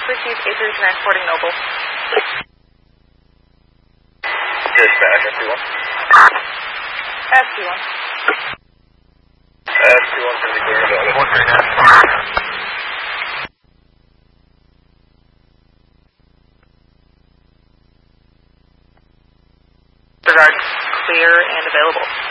Receive A3 transporting Noble. Dispatch, ST1. ST1. ST1 can be cleared out. 139. Regard clear and available.